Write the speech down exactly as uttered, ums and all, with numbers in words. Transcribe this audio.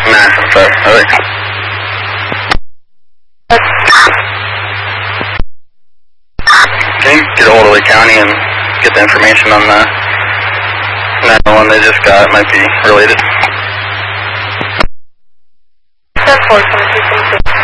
Nah, I'm sorry. Alright. Can you get a hold of Lake County and get the information on the nine one they just got? It might be related. ten four, twenty-two, twenty-two.